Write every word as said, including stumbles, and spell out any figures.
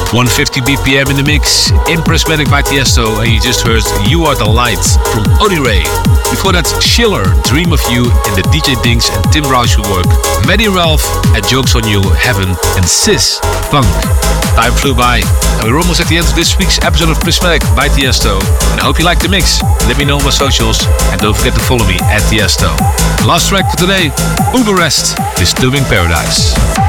one fifty B P M in the mix, in Prismatic by Tiesto, and you just heard You Are the Light from Oni Ray. Before that, Schiller, Dream of You in the D J Dinks and Tim Roush work, Maddie Ralph and Jokes on You, Heaven, and Sis, Funk. Time flew by, and we're almost at the end of this week's episode of Prismatic by Tiesto, and I hope you liked the mix. Let me know on my socials, and don't forget to follow me at Tiesto. Last track for today, Uber Rest, Disturbing Paradise.